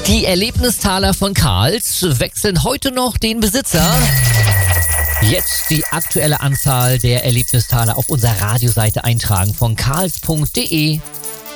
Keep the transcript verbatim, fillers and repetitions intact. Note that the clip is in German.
Die Erlebnistaler von Karls wechseln heute noch den Besitzer. Jetzt die aktuelle Anzahl der Erlebnistaler auf unserer Radioseite eintragen von karls punkt de.